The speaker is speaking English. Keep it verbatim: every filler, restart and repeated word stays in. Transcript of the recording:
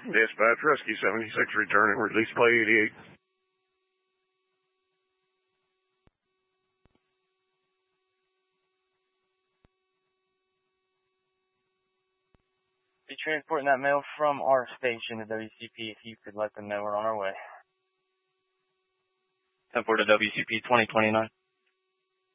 Dispatch, Rescue seventy-six, returning, release play eighty-eight. Be transporting that mail from our station to W C P if you could let them know we're on our way. ten four to W C P twenty twenty-nine.